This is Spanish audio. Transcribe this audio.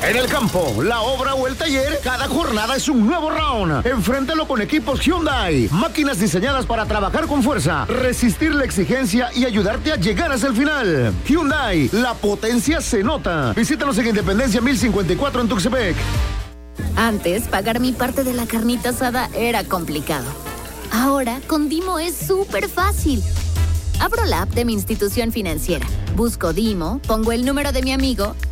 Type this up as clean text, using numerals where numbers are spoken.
En el campo, la obra o el taller, cada jornada es un nuevo round. Enfréntalo con equipos Hyundai. Máquinas diseñadas para trabajar con fuerza, resistir la exigencia y ayudarte a llegar hasta el final. Hyundai, la potencia se nota. Visítanos en Independencia 1054 en Tuxtepec. Antes, pagar mi parte de la carnita asada era complicado. Ahora, con Dimo es súper fácil. Abro la app de mi institución financiera, busco Dimo, pongo el número de mi amigo